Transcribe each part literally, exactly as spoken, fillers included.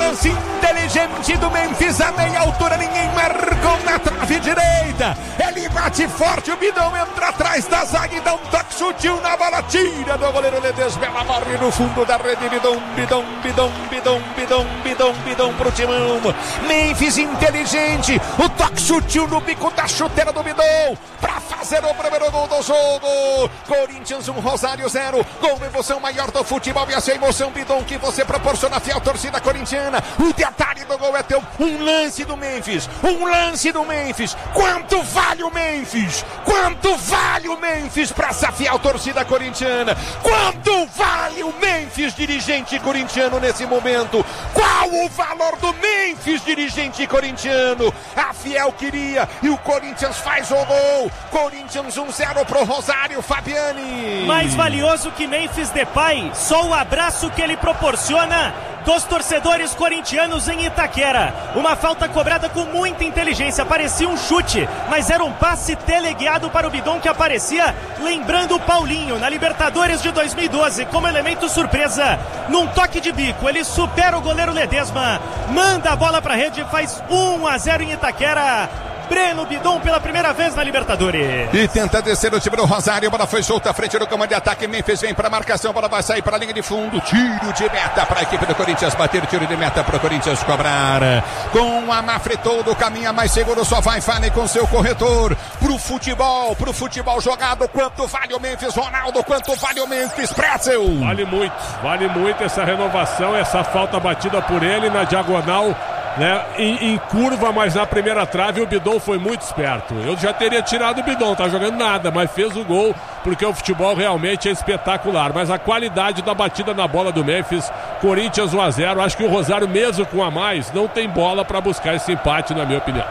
lance inteligente do Memphis, a meia altura, ninguém marcou na trave direita. Ele bate forte, o Bidão entra atrás da zaga e dá um toque sutil na bola, tira do goleiro Ledesma, ela morre no fundo da rede. Bidão, Bidão, Bidão, Bidão, Bidão, Bidão, Bidão pro timão. Memphis inteligente, o toque sutil no bico da chuteira do Bidão pra fazer o primeiro gol do jogo. Corinthians um, Rosário zero. Gol, emoção maior do futebol e essa emoção, Bidão, que você proporciona a fiel torcida corintiana. O detalhe do gol é teu, um lance do Memphis, um lance do Memphis. Quanto vale o Memphis? Quanto vale o Memphis pra essa fiel torcida corintiana? Quanto vale o Memphis, dirigente corintiano, nesse momento? Qual o valor do Memphis, dirigente corintiano? A fiel queria e o Corinthians faz o gol. Corinthians um zero pro Rosário, Fabiani. Mais valioso que Memphis Depay, só o abraço que ele proporciona dos torcedores corintianos em Itaquera. Uma falta cobrada com muita inteligência, parecia um chute, mas era um passe teleguiado para o Bidon, que aparecia lembrando o Paulinho na Libertadores de dois mil e doze como elemento surpresa. Num toque de bico, ele supera o goleiro Ledesma, manda a bola para a rede e faz um a zero em Itaquera. Breno Bidon pela primeira vez na Libertadores. E tenta descer o time do Rosário, a bola foi solta à frente do comando de ataque, Memphis vem para a marcação, a bola vai sair para a linha de fundo, tiro de meta para a equipe do Corinthians bater, tiro de meta para o Corinthians cobrar. Com a Mafre todo, caminha mais seguro, só vai, fale com seu corretor. Pro futebol, pro futebol jogado, quanto vale o Memphis, Ronaldo, quanto vale o Memphis, Pretzel? Vale muito, vale muito essa renovação, essa falta batida por ele na diagonal, né, em, em curva, mas na primeira trave o Bidon foi muito esperto. Eu já teria tirado o Bidon, tá jogando nada, mas fez o gol, porque o futebol realmente é espetacular. Mas a qualidade da batida na bola do Memphis, Corinthians um a zero, acho que o Rosário, mesmo com a mais, não tem bola para buscar esse empate, na minha opinião.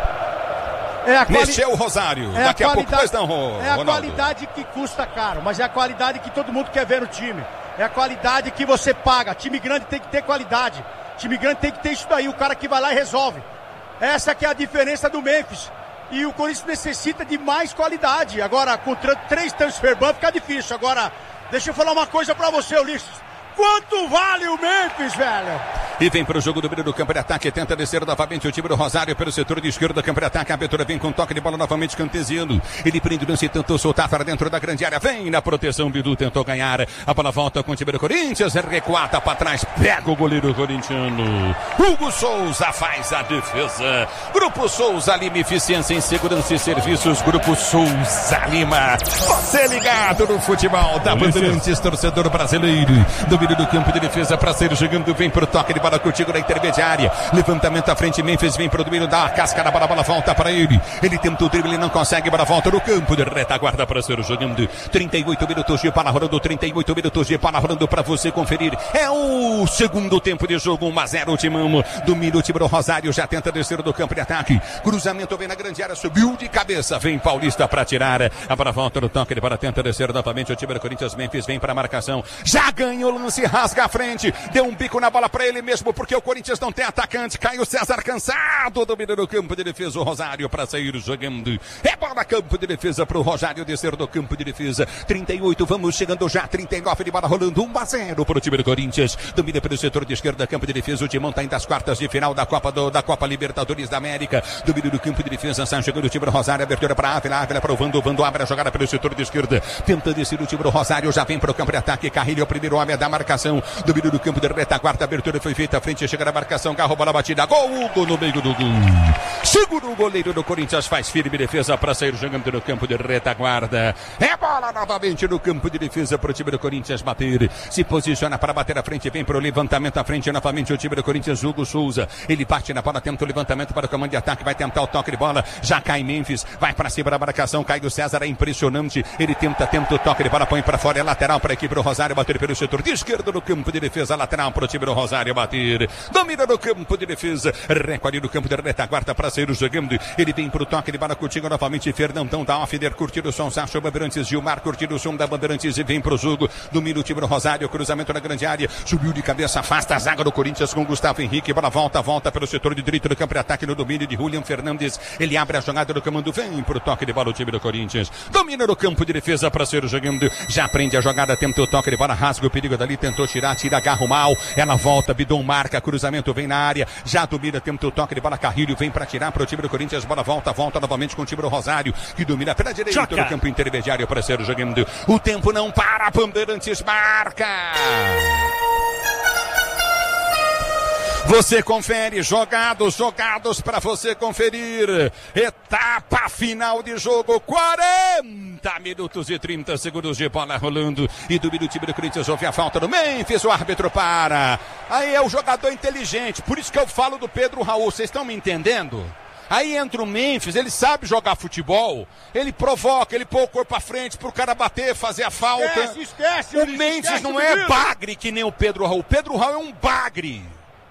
É a quali... Mexeu o Rosário, é daqui a, a pouco pois não, Ronaldo. É a qualidade que custa caro, mas é a qualidade que todo mundo quer ver no time. É a qualidade que você paga. Time grande tem que ter qualidade. Time grande tem que ter isso daí, o cara que vai lá e resolve. Essa que é a diferença do Memphis. E o Corinthians necessita de mais qualidade. Agora, com três transfer ban fica difícil. Agora, deixa eu falar uma coisa pra você, Ulisses. Quanto vale o Memphis, velho? E vem para o jogo do meio do campo de ataque, tenta descer novamente o time do Rosário pelo setor de esquerda do campo de ataque. A abertura vem com toque de bola novamente, Cantesiano. Ele prende o lance e tentou soltar para dentro da grande área. Vem na proteção, Bidu tentou ganhar. A bola volta com o time do Corinthians, recuada para trás, pega o goleiro corintiano. Hugo Souza faz a defesa. Grupo Souza Lima, eficiência em segurança e serviços. Grupo Souza Lima. Você ligado no futebol da Bandeirantes, torcedor brasileiro. Domínio do campo de defesa para ser jogando, vem pro toque de bola contigo na intermediária. Levantamento à frente, Memphis vem pro domínio da casca da bola, a bola volta para ele. Ele tenta o drible, ele não consegue, bola volta no campo de retaguarda para ser jogando. trinta e oito minutos de bola rolando, trinta e oito minutos de bola rolando para você conferir. É o segundo tempo de jogo, um a zero, o timão. Domina o time do Rosário, já tenta descer do campo de ataque. Cruzamento vem na grande área, subiu de cabeça, vem Paulista para tirar. A bola volta no toque de bola, tenta descer novamente o time do Corinthians. Memphis vem para a marcação, já ganhou o lance, rasga a frente, deu um bico na bola para ele mesmo, porque o Corinthians não tem atacante. Caio César cansado, domina no campo de defesa o Rosário para sair jogando. É bola campo de defesa para o Rosário descer do campo de defesa. trinta e oito, vamos chegando já, trinta e nove de bola rolando, um a zero para o time do Corinthians. Domina pelo setor de esquerda, campo de defesa. O Timão está indo às quartas de final da Copa, do, da Copa Libertadores da América. Domina do campo de defesa, sai chegando o time do Rosário. Abertura para Ávila, Ávila para o Vando, Vando abre a jogada pelo setor de esquerda. Tenta descer o time do Rosário, já vem para o campo de ataque. Carrilho é o primeiro homem da marcação. Domínio do campo de retaguarda, a abertura foi feita à frente, chega na marcação, carro, bola batida, gol, Hugo no meio do gol. Segura o goleiro do Corinthians, faz firme defesa para sair jogando no campo de retaguarda. É bola novamente no campo de defesa para o time do Corinthians bater. Se posiciona para bater à frente, vem para o levantamento à frente novamente o time do Corinthians, Hugo Souza. Ele bate na bola, tenta o levantamento para o comando de ataque, vai tentar o toque de bola, já cai Memphis, vai para cima da marcação, Caio César é impressionante. Ele tenta, tenta o toque de bola, põe para fora, é lateral para a equipe do Rosário bater pelo setor de esquerda no campo de defesa, lateral para o time do Rosário bater. Domina no campo de defesa, recolhe no campo de retaguarda para sair jogando. Ele vem pro toque de bola contigo novamente, Fernandão da Offner, curtindo o som, Sacha Bandeirantes, Gilmar curtindo o som da Bandeirantes e vem pro jogo. Domina o time do Rosário, cruzamento na grande área, subiu de cabeça, afasta a zaga do Corinthians com Gustavo Henrique, bola volta, volta pelo setor de direito do campo de ataque no domínio de Julian Fernandes. Ele abre a jogada do comando, vem pro toque de bola o time do Corinthians. Domina no campo de defesa para sair jogando. Já prende a jogada, tenta o toque de bola, rasga o perigo dali, tentou tirar, tira, agarra o mal. Ela volta, Bidon marca, cruzamento vem na área, já domina, tenta o toque de bola, Carrilho vem para tirar para o time do Corinthians, bola volta, volta novamente com o time do Rosário, que domina pela direita Choca. no campo intermediário para ser jogando. O tempo não para, Bandeirantes marca! Você confere, jogados, jogados para você conferir. Etapa final de jogo, quarenta minutos e trinta segundos de bola rolando. E do time do Corinthians houve a falta do Memphis, o árbitro para. Aí é o jogador inteligente, por isso que eu falo do Pedro Raul, vocês estão me entendendo? Aí entra o Memphis, ele sabe jogar futebol, ele provoca, ele põe o corpo à frente pro cara bater, fazer a falta. Esquece, esquece, o Ulisses, Memphis esquece, não é menino. bagre que nem o Pedro Raul, o Pedro Raul é um bagre.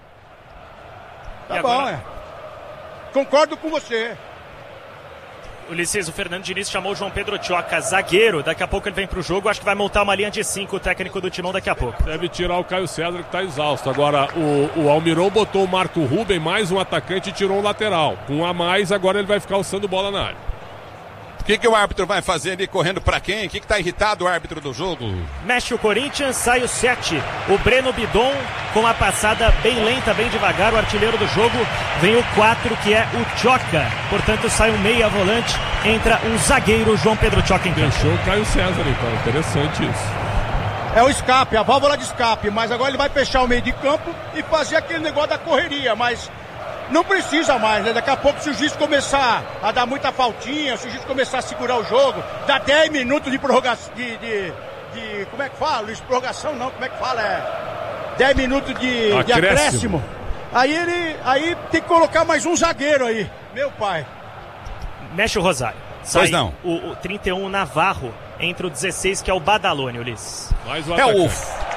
Tá E bom, agora? é. Concordo com você. Ulisses, o Fernando Diniz chamou o João Pedro Choca, zagueiro. Daqui a pouco ele vem pro jogo. Acho que vai montar uma linha de cinco, o técnico do Timão daqui a pouco. Deve tirar o Caio César, que tá exausto. Agora, o, o Almiron botou o Marco Ruben, mais um atacante, e tirou um lateral. Com um a mais, agora ele vai ficar alçando bola na área. O que, que o árbitro vai fazer ali, correndo pra quem? O que, que tá irritado o árbitro do jogo? Mexe o Corinthians, sai o sete. O Breno Bidon com a passada bem lenta, bem devagar. O artilheiro do jogo vem o quatro, que é o Choca. Portanto, sai um meia volante, entra um zagueiro, João Pedro Choca em campo. Deixou o Caio César, então. Interessante isso. É o escape, a válvula de escape. Mas agora ele vai fechar o meio de campo e fazer aquele negócio da correria. Mas não precisa mais, né? Daqui a pouco, se o juiz começar a dar muita faltinha, se o juiz começar a segurar o jogo, dá dez minutos de prorrogação, de, de, de... Como é que fala, Luiz? Prorrogação não, como é que fala? É dez minutos de, de acréscimo. Aí ele, aí tem que colocar mais um zagueiro aí, meu pai. Mexe o Rosário. Sai Pois não. O, o trinta e um, Navarro, entre o dezesseis, que é o Badalone, Ulisses. Mais um É atacante. o...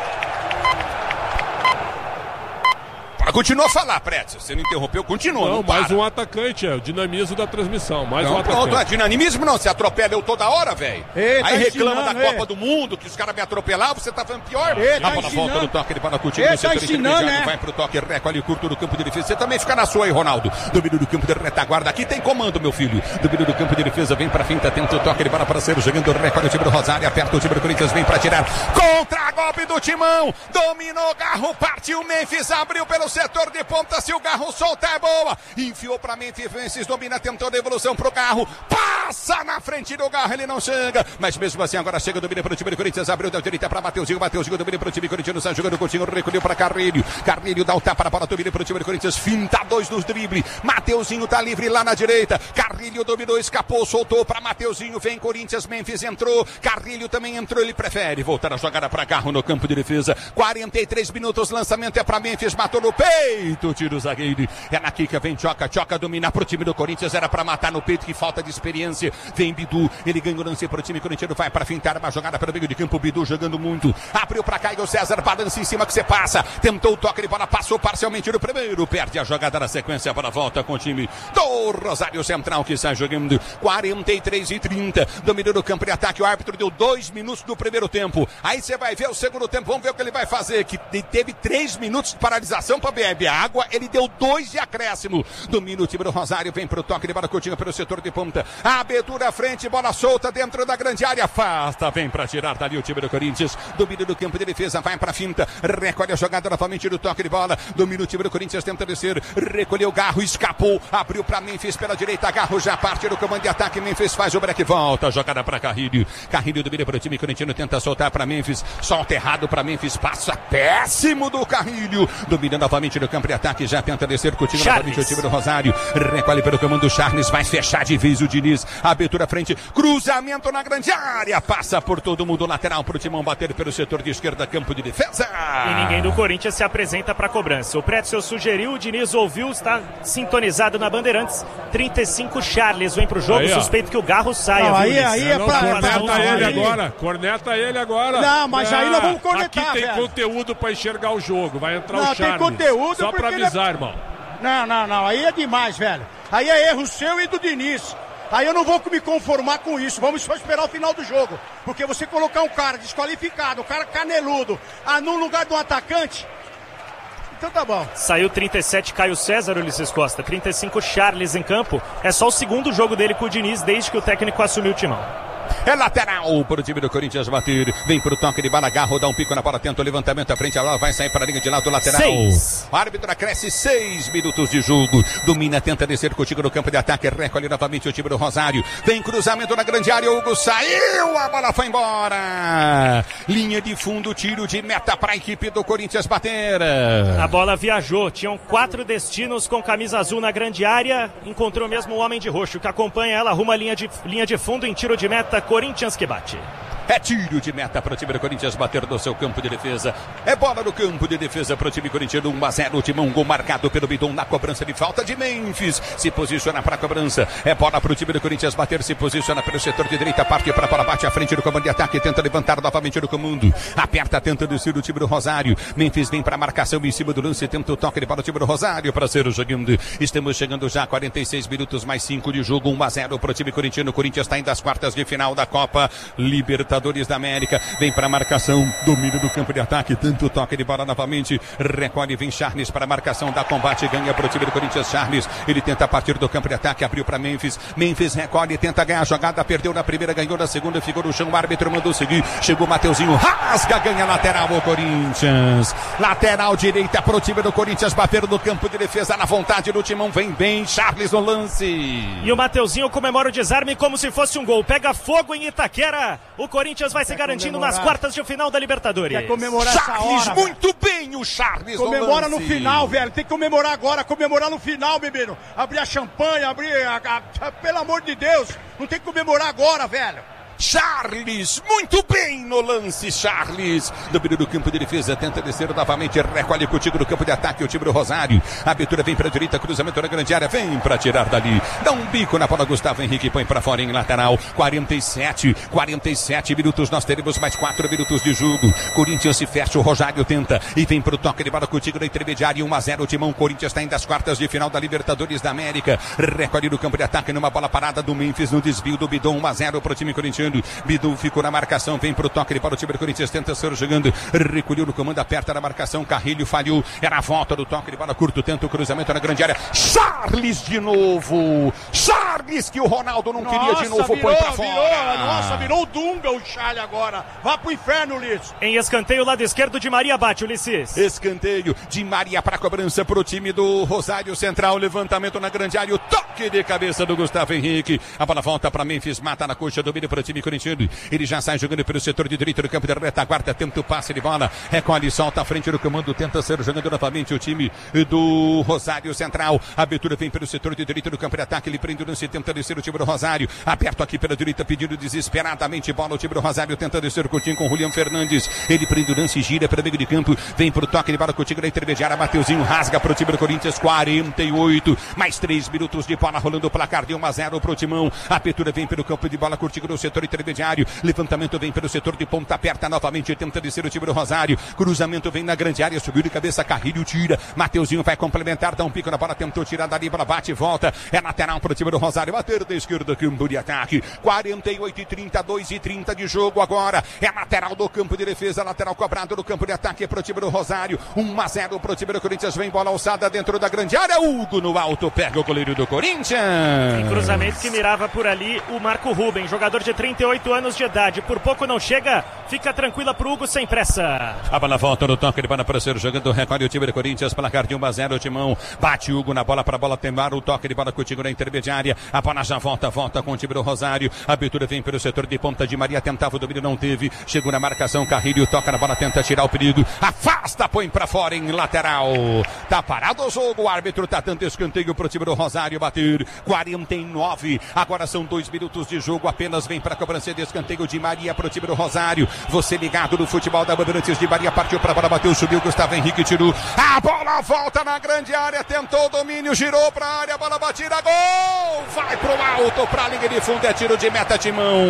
Continua a falar, Prédio. Você não interrompeu, continua. Não, Não, mais para. um atacante, é o dinamismo da transmissão. Mais Não, um atacante. pronto, é dinamismo não, você atropela eu toda hora, velho. Ei, tá Aí reclama da ensinando, Copa ei. do Mundo, que os caras me atropelavam, você tá falando pior. Ei, a tá bola ensinando. volta no toque, ele para curtir no Ei, tá setor ensinando, intermediário, né? vai pro toque, recolhe curto do campo de defesa. Você também fica na sua aí, Ronaldo. Domínio do campo de retaguarda, aqui tem comando, meu filho. Domínio do campo de defesa, vem pra finta, tenta o toque, ele para para ser jogando, recolhe o time do Rosário, aperta o time do Corinthians, vem pra tirar. Contra-golpe do Timão, dominou, Garro, partiu, Memphis, abriu pelo setor de ponta, se o Garro solta é boa, enfiou pra Memphis, Memphis domina, tentou a devolução pro Garro, passa na frente do Garro, ele não chega, mas mesmo assim agora chega, domina pro time do Corinthians, abriu da direita pra Mateuzinho, Mateuzinho domina pro time corintiano, sai jogando curtinho, recolheu pra Carrilho, Carrilho dá o tapa na bola, domina pro time do Corinthians, finta dois nos dribles, Mateuzinho tá livre lá na direita, Carrilho dominou, escapou, soltou pra Mateuzinho, vem Corinthians, Memphis entrou, Carrilho também entrou, ele prefere voltar a jogada pra Garro no campo de defesa, quarenta e três minutos, lançamento é pra Memphis, matou no peito, tira o zagueiro, é na Kika, vem Choca, Choca domina pro time do Corinthians, era pra matar no peito, que falta de experiência, vem Bidu, ele ganhou lance pro time corintiano, vai pra fintar uma jogada pelo meio de campo, Bidu jogando muito, abriu pra Caio César, balança em cima que você passa, tentou o toque de bola, passou parcialmente no primeiro, perde a jogada na sequência, para volta com o time do Rosário Central, que sai jogando quarenta e três e trinta, dominou o campo de ataque, o árbitro deu dois minutos no primeiro tempo, aí você vai ver o segundo tempo, vamos ver o que ele vai fazer, que teve três minutos de paralisação para beber água, ele deu dois de acréscimo, domina o time do Rosário, vem pro toque de bola curtinha pelo setor de ponta, abertura à frente, bola solta dentro da grande área, afasta, vem pra tirar dali o time do Corinthians, domina do campo de defesa, vai pra finta, recolhe a jogada novamente do toque de bola, domina o time do Corinthians, tenta descer, recolheu o Garro, escapou, abriu pra Memphis pela direita, Garro já parte do comando de ataque, Memphis faz o break, volta, jogada pra Carrilho, Carrilho domina pro time corintiano, tenta soltar pra Memphis, solta errado pra Memphis, passa péssimo do Carrilho, domina novamente no campo de ataque, já tenta descer com o time novamente o time do Rosário, recolhe pelo comando do Charles, vai fechar de vez o Diniz, abertura à frente, cruzamento na grande área, passa por todo mundo, lateral pro Timão bater pelo setor de esquerda, campo de defesa. E ninguém do Corinthians se apresenta para cobrança. O Pretzel sugeriu, o Diniz ouviu, está sintonizado na Bandeirantes. trinta e cinco, Charles vem pro jogo, Aí, ó. suspeito que o Garro saia. Não, viu, aí- Ulisses? aí é Não, pra- corneta não, não, ele aí- agora, corneta ele agora. Não, mas aí nós vamos cornetar, Aqui tem velho. conteúdo pra enxergar o jogo, vai entrar Não, o tem Charles. conteúdo Só pra porque ele é- avisar, irmão. Não, não, não, aí é demais, velho. Aí é erro seu e do Diniz. Aí eu não vou me conformar com isso. Vamos só esperar o final do jogo. Porque você colocar um cara desqualificado, um cara caneludo, ah, no lugar do atacante, então tá bom. Saiu trinta e sete, Caio César, Ulisses Costa. trinta e cinco, Charles em campo. É só o segundo jogo dele com o Diniz desde que o técnico assumiu o timão. É lateral para o time do Corinthians bater. Vem pro toque de bola, agarra, dá um pico na bola, tenta o levantamento à frente, a bola vai sair para a linha de lado lateral. Seis. O árbitro acresce seis minutos de jogo. Domina, tenta descer contigo no campo de ataque, recolhe novamente o time do Rosário. Vem cruzamento na grande área, Hugo saiu, a bola foi embora. Linha de fundo, tiro de meta para a equipe do Corinthians bater. A bola viajou, tinham quatro destinos com camisa azul na grande área, encontrou mesmo o homem de roxo que acompanha ela, arruma a linha de, linha de fundo em tiro de meta, Corinthians que bate. É tiro de meta para o time do Corinthians bater no seu campo de defesa. É bola no campo de defesa para o time corintiano. um a zero. O Timão, gol marcado pelo Bidon na cobrança de falta de Memphis. Se posiciona para a cobrança. É bola para o time do Corinthians bater. Se posiciona pelo setor de direita. Parte para a bola, bate à frente do comando de ataque. Tenta levantar novamente no comando. Aperta, tenta descer o time do Rosário. Memphis vem para a marcação em cima do lance. Tenta o toque de bola o time do Rosário para ser o jogando. Estamos chegando já a quarenta e seis minutos mais cinco de jogo. um a zero para o time corintiano. O Corinthians está indo às quartas de final da Copa Libertadores da América, vem para a marcação, domínio do campo de ataque, tanto toque de bola novamente, recolhe, vem Charles para a marcação, dá combate, ganha para o time do Corinthians. Charles, ele tenta partir do campo de ataque, abriu para Memphis, Memphis recolhe, tenta ganhar a jogada, perdeu na primeira, ganhou na segunda, ficou no chão, o árbitro mandou seguir, chegou Mateuzinho, rasga, ganha lateral o Corinthians, lateral direita para o time do Corinthians, bater no campo de defesa, na vontade do Timão, vem bem, Charles no lance. E o Mateuzinho comemora o desarme como se fosse um gol, pega fogo em Itaquera, o Corinthians vai se garantindo comemorar nas quartas de final da Libertadores. Quer comemorar Charles, essa hora, muito velho. bem o Charles. Comemora no, no final, velho. Tem que comemorar agora, comemorar no final, menino. Abrir a champanhe, abrir a, a, a, pelo amor de Deus. Não tem que comemorar agora, velho. Charles, muito bem no lance, Charles. Domínio do campo de defesa, tenta descer novamente, recolhe contigo no campo de ataque, o time do Rosário. A abertura vem para a direita, cruzamento na grande área, vem para tirar dali. Dá um bico na bola, Gustavo Henrique põe para fora em lateral. quarenta e sete, quarenta e sete minutos, nós teremos mais quatro minutos de jogo. Corinthians se fecha, o Rosário tenta e vem para o toque de bola contigo na intermediária, um a zero, o Timão. Corinthians está indo às quartas de final da Libertadores da América. Recolhe no campo de ataque, numa bola parada do Memphis, no desvio do Bidon, um a zero para o time corintiano. Bidu ficou na marcação, vem pro toque para o time do Corinthians, tenta ser jogando, recolheu no comando, aperta na marcação, Carrilho falhou, era a volta do toque de bola curto, tenta o cruzamento na grande área, Charles de novo, Charles que o Ronaldo não nossa, queria de novo, virou, põe pra fora. Virou, nossa, virou o Dunga o Charles agora, vá pro inferno, Ulisses. Em escanteio, lado esquerdo de Maria bate, Ulisses. Escanteio de Maria para cobrança pro time do Rosário Central, levantamento na grande área, o toque de cabeça do Gustavo Henrique, a bola volta para Memphis, mata na coxa, domínio para o time corintiano. Ele já sai jogando pelo setor de direito do campo da retaguarda, tenta o passe de bola, recolhe, solta à frente do comando, tenta ser jogando novamente o time do Rosário Central. A abertura vem pelo setor de direito do campo de ataque, ele prende o lance, tenta descer o time do Rosário, aberto aqui pela direita, pedindo desesperadamente bola, o time do Rosário tenta descer curtinho com o Julián Fernandes, ele prende o lance, gira para o meio de campo, vem pro toque de bola contigo na intermediária, Mateuzinho rasga pro time do Corinthians, quarenta e oito, mais três minutos de bola rolando o placar de um a zero pro Timão. A abertura vem pelo campo de bola contigo no setor intermediário, levantamento vem pelo setor de ponta, aperta novamente, tenta descer o time do Rosário, cruzamento vem na grande área, subiu de cabeça, Carrilho tira, Mateuzinho vai complementar, dá um pico na bola, tentou tirar dali, bola bate e volta, é lateral pro time do Rosário, bater da esquerda, campo de ataque, quarenta e oito e trinta, dois e trinta de jogo agora, é lateral do campo de defesa, lateral cobrado no campo de ataque pro time do Rosário, um a zero pro time do Corinthians, vem bola alçada dentro da grande área, Hugo no alto, pega o goleiro do Corinthians. Em cruzamento que mirava por ali o Marco Ruben, jogador de trinta e oito anos de idade, por pouco não chega, fica tranquila pro Hugo sem pressa. A bola volta no toque de bola para ser jogando, recolhe o time do Corinthians, placar de um a zero, o Timão, bate Hugo na bola para a bola temar, o toque de bola contigo na intermediária, a bola já volta, volta com o time do Rosário, a abertura vem pelo setor de ponta de Maria, tentava o domínio, não teve, chegou na marcação, Carrilho toca na bola, tenta tirar o perigo, afasta, põe para fora em lateral, tá parado o jogo, o árbitro tá dando escanteio pro time do Rosário bater, quarenta e nove, agora são dois minutos de jogo, apenas vem para a cobrança de escanteio de Maria pro time do Rosário, você ligado no futebol da Bandeirantes de Maria, partiu pra bola, bateu, subiu, Gustavo Henrique tirou, a bola volta na grande área, tentou o domínio, girou pra área, a bola batida, gol, vai pro alto, pra linha de fundo, é tiro de meta, Timão.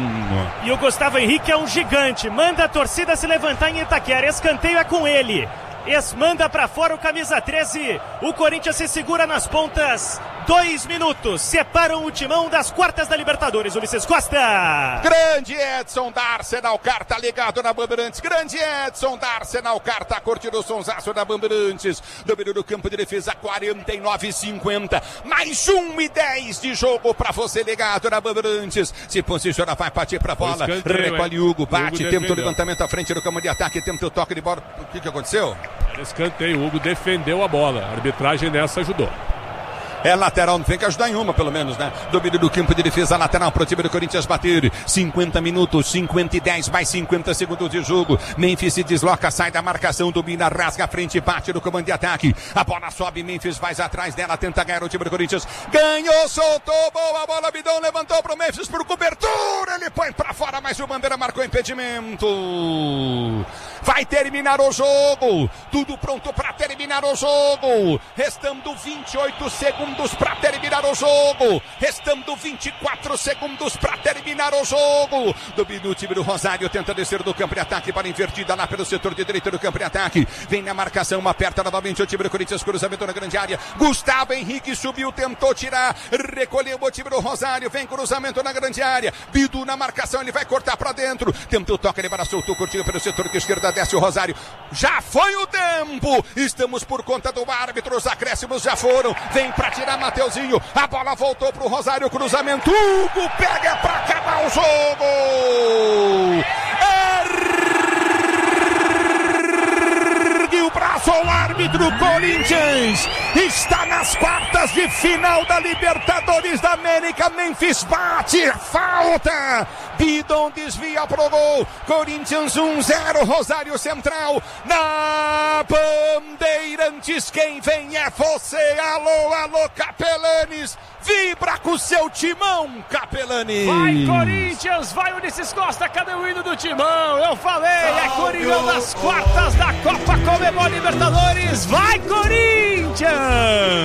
E o Gustavo Henrique é um gigante, manda a torcida se levantar em Itaquera, escanteio é com ele. Manda pra fora o camisa treze, o Corinthians se segura nas pontas, Dois minutos separam o Timão das quartas da Libertadores. Ulisses Costa. Grande Edson da Arsenal Car, tá ligado na Bandeirantes. Grande Edson da Arsenal Car, tá curtindo o sonsaço da Bandeirantes. Domínio do campo de defesa, quarenta e nove a cinquenta. Mais um e dez de jogo pra você ligado na Bandeirantes. Se posiciona, vai partir pra bola. Recolhe Hugo, bate, Hugo tenta o levantamento à frente do campo de ataque, tenta o toque de bola. O que que aconteceu? Era escanteio, o Hugo defendeu a bola. A arbitragem nessa ajudou. É lateral, não tem que ajudar em uma, pelo menos, né? Domínio do campo de defesa, lateral pro time do Corinthians bater. cinquenta minutos, cinquenta e dez, mais cinquenta segundos de jogo. Memphis se desloca, sai da marcação, domina, rasga a frente, bate no comando de ataque. A bola sobe, Memphis vai atrás dela, tenta ganhar o time do Corinthians. Ganhou, soltou, boa bola, Bidon levantou pro Memphis por cobertura. Ele põe pra fora, mas o Bandeira marcou impedimento. Vai terminar o jogo. Tudo pronto pra terminar o jogo. Restando vinte e oito segundos para terminar o jogo. Restando vinte e quatro segundos para terminar o jogo. Domina o time do Rosário, tenta descer do campo de ataque para invertida lá pelo setor de direita do campo de ataque. Vem na marcação, aperta novamente o time do Corinthians, cruzamento na grande área. Gustavo Henrique subiu, tentou tirar, recolheu o time do Rosário, vem cruzamento na grande área. Bidu na marcação, ele vai cortar para dentro. Tentou o toque, ele para soltou, curtiu pelo setor de esquerda, desce o Rosário. Já foi o tempo. Estamos por conta do árbitro, os acréscimos já foram. Vem para tirar Mateuzinho, a bola voltou pro Rosário, cruzamento, Hugo pega pra acabar o jogo. Ergue o braço ao árbitro, Corinthians está nas quartas de final da Libertadores da América. Memphis bate, falta, Bidon desvia pro gol. Corinthians um a zero, Rosário Central na Bandeirantes. Quem vem é você. Alô, alô, Capelanes. Vibra com o seu timão, Capelanes. Vai, Corinthians, vai, Ulisses Costa. Cadê o hino do timão? Eu falei, é Coringão nas quartas da Copa Comebol Libertadores. Vai, Corinthians!